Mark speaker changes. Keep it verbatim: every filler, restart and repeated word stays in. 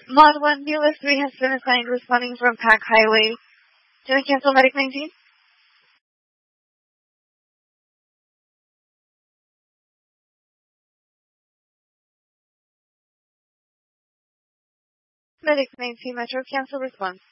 Speaker 1: Mod one, B L S three has been assigned responding from Pack Highway. Do I cancel Medic nineteen? Medic nineteen Metro, cancel response.